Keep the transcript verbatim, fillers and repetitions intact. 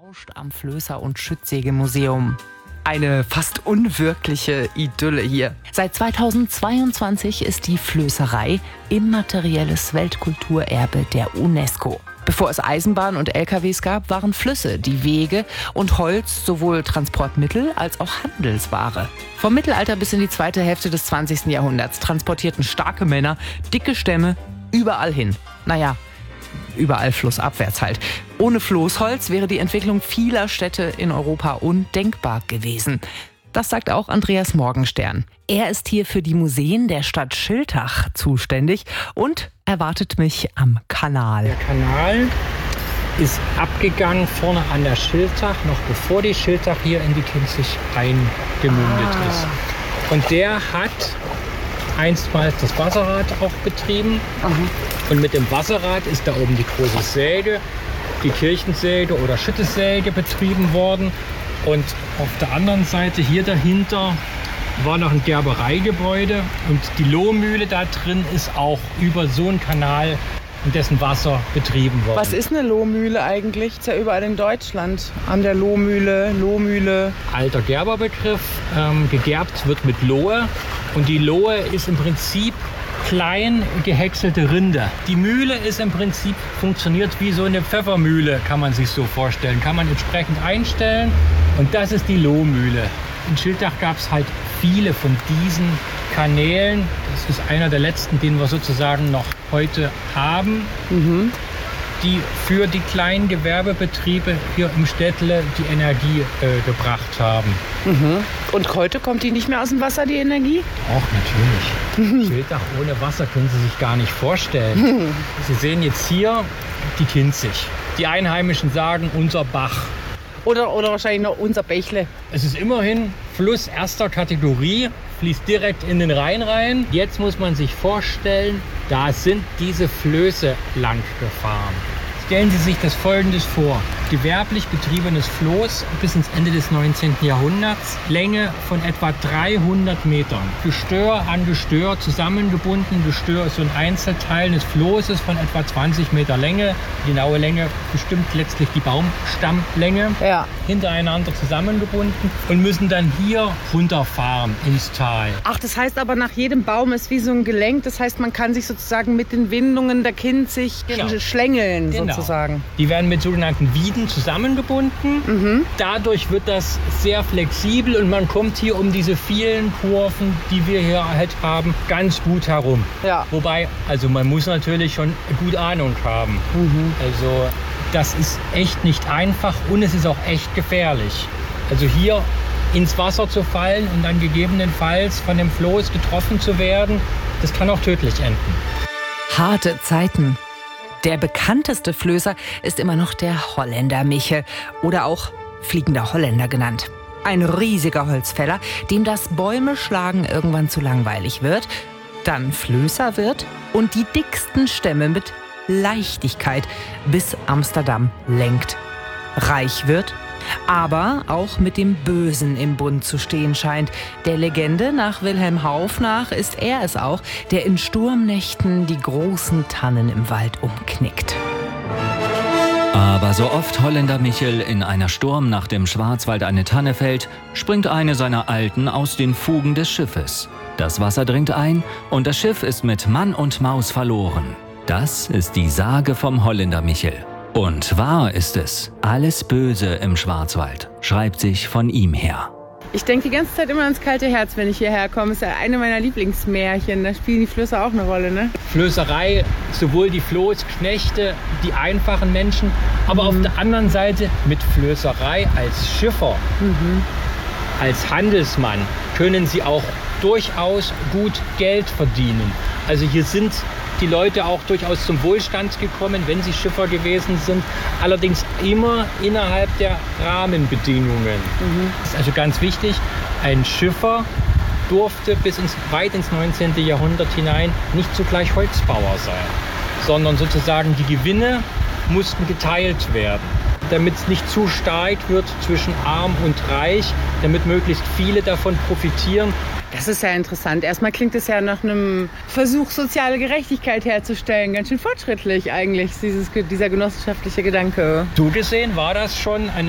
lauscht am Flößer- und Schüttsägemuseum. Eine fast unwirkliche Idylle hier. Seit zweitausendzweiundzwanzig ist die Flößerei immaterielles Weltkulturerbe der UNESCO. Bevor es Eisenbahn und L K Ws gab, waren Flüsse die Wege und Holz sowohl Transportmittel als auch Handelsware. Vom Mittelalter bis in die zweite Hälfte des zwanzigsten Jahrhunderts transportierten starke Männer dicke Stämme überall hin. Naja, überall flussabwärts halt. Ohne Floßholz wäre die Entwicklung vieler Städte in Europa undenkbar gewesen. Das sagt auch Andreas Morgenstern. Er ist hier für die Museen der Stadt Schiltach zuständig und erwartet mich am Kanal. Der Kanal ist abgegangen vorne an der Schiltach, noch bevor die Schiltach hier in die Kinzig eingemündet ah. ist. Und der hat einstmals das Wasserrad auch betrieben. Mhm. Und mit dem Wasserrad ist da oben die große Säge, die Kirchensäge oder Schüttesäge betrieben worden. Und auf der anderen Seite hier dahinter war noch ein Gerbereigebäude und die Lohmühle da drin ist auch über so einen Kanal in dessen Wasser betrieben worden. Was ist eine Lohmühle eigentlich? Ist ja überall in Deutschland. An der Lohmühle, Lohmühle. Alter Gerberbegriff. Ähm, gegerbt wird mit Lohe und die Lohe ist im Prinzip klein gehäckselte Rinde. Die Mühle ist im Prinzip funktioniert wie so eine Pfeffermühle, kann man sich so vorstellen. Kann man entsprechend einstellen und das ist die Lohmühle. In Schiltach gab es halt viele von diesen Kanälen. Das ist einer der letzten, den wir sozusagen noch heute haben, mhm. die für die kleinen Gewerbebetriebe hier im Städtle die Energie äh, gebracht haben. Mhm. Und heute kommt die nicht mehr aus dem Wasser, die Energie? Auch natürlich. Mhm. Schiltach ohne Wasser können Sie sich gar nicht vorstellen. Mhm. Sie sehen jetzt hier die Kinzig. Die Einheimischen sagen unser Bach. Oder, oder wahrscheinlich noch unser Bächle. Es ist immerhin Fluss erster Kategorie, fließt direkt in den Rhein rein. Jetzt muss man sich vorstellen, da sind diese Flöße lang gefahren. Stellen Sie sich das Folgendes vor. Gewerblich betriebenes Floß bis ins Ende des neunzehnten Jahrhunderts. Länge von etwa dreihundert Metern. Gestör an Gestör zusammengebunden. Gestör ist so ein Einzelteil des Floßes von etwa zwanzig Meter Länge. Die genaue Länge bestimmt letztlich die Baumstammlänge. Ja. Hintereinander zusammengebunden und müssen dann hier runterfahren ins Tal. Ach, das heißt aber, nach jedem Baum ist wie so ein Gelenk. Das heißt, man kann sich sozusagen mit den Windungen der Kinzig genau. schlängeln. Genau. Sozusagen. Die werden mit sogenannten Wieden zusammengebunden. Mhm. Dadurch wird das sehr flexibel und man kommt hier um diese vielen Kurven, die wir hier halt haben, ganz gut herum. Ja. Wobei, also man muss natürlich schon gut Ahnung haben. Mhm. Also das ist echt nicht einfach und es ist auch echt gefährlich. Also hier ins Wasser zu fallen und dann gegebenenfalls von dem Floß getroffen zu werden, das kann auch tödlich enden. Harte Zeiten. Der bekannteste Flößer ist immer noch der Holländer Michel oder auch Fliegender Holländer genannt. Ein riesiger Holzfäller, dem das Bäume schlagen irgendwann zu langweilig wird, dann Flößer wird und die dicksten Stämme mit Leichtigkeit bis Amsterdam lenkt. Reich wird, aber auch mit dem Bösen im Bund zu stehen scheint. Der Legende nach Wilhelm Hauff nach ist er es auch, der in Sturmnächten die großen Tannen im Wald umknickt. Aber so oft Holländer Michel in einer Sturmnacht im Schwarzwald eine Tanne fällt, springt eine seiner Alten aus den Fugen des Schiffes. Das Wasser dringt ein und das Schiff ist mit Mann und Maus verloren. Das ist die Sage vom Holländer Michel. Und wahr ist es, alles Böse im Schwarzwald schreibt sich von ihm her. Ich denke die ganze Zeit immer ans kalte Herz, wenn ich hierher komme. Das ist ja eine meiner Lieblingsmärchen. Da spielen die Flößer auch eine Rolle, ne? Flößerei, sowohl die Floßknechte, die einfachen Menschen, aber mhm. auf der anderen Seite mit Flößerei als Schiffer, mhm. als Handelsmann können sie auch durchaus gut Geld verdienen. Also hier sind die Leute auch durchaus zum Wohlstand gekommen, wenn sie Schiffer gewesen sind. Allerdings immer innerhalb der Rahmenbedingungen. Mhm. Das ist also ganz wichtig. Ein Schiffer durfte bis ins, weit ins neunzehnte Jahrhundert hinein nicht zugleich Holzbauer sein, sondern sozusagen die Gewinne mussten geteilt werden, damit es nicht zu stark wird zwischen arm und reich, damit möglichst viele davon profitieren. Das ist ja interessant. Erstmal klingt es ja nach einem Versuch, soziale Gerechtigkeit herzustellen. Ganz schön fortschrittlich eigentlich, dieses, dieser genossenschaftliche Gedanke. So gesehen war das schon eine